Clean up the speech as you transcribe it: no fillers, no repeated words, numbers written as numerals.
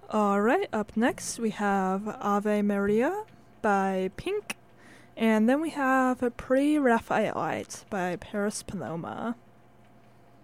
Alright, up next we have Ave Maria by Pink, and then we have a Pre-Raphaelite by Paris Paloma.